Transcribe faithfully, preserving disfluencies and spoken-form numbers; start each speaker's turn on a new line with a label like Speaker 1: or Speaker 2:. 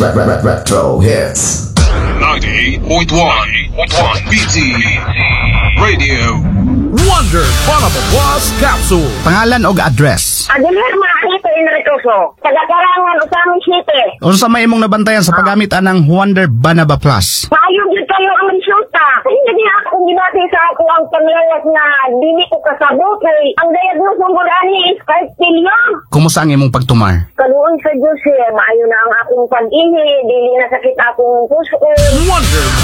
Speaker 1: Ret- ret- Retro hits.
Speaker 2: ninety-eight point one B T Radio.
Speaker 3: Wonder Panama Plus Capsule.
Speaker 4: Pangalan o address?
Speaker 5: Aguilar Maarito Enricoso, taga-Karangan, Usami City.
Speaker 4: Unsa may imong nabantayan sa paggamit anang Wonder Banaba Plus?
Speaker 5: Maayo gyud kayo ang resulta. Hindi niya ako ginati sa ako ang panglayas na dili ko kasabot. Kay ang diagnose ng gulani is cartillium.
Speaker 4: Kumusta ang imong pagtumar?
Speaker 5: Kaluon sa Diyos eh, maayo na ang akong pag-ihi, dili na sakit akong puso.
Speaker 3: Wonder